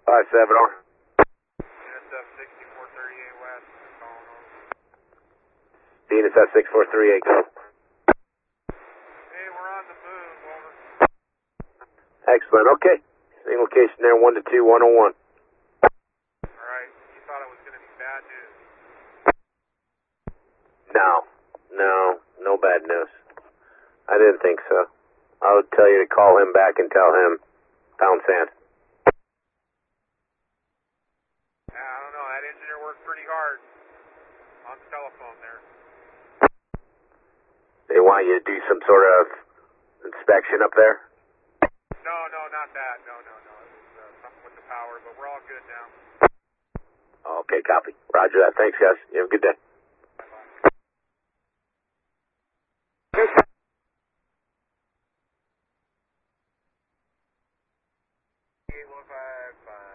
5-7R. NSF 6438 West, calling over. DNSF 6438, go. Hey, we're on the move, over. Excellent, okay. Same location there, 122-101. Alright, you thought it was going to be bad news. No bad news. I didn't think so. I would tell you to call him back and tell him, pound sand. Yeah, I don't know, that engineer worked pretty hard on the telephone there. They want you to do some sort of inspection up there? No, not that. No. It was something with the power, but we're all good now. Okay, copy. Roger that. Thanks, guys. You have a good day. Eight 155.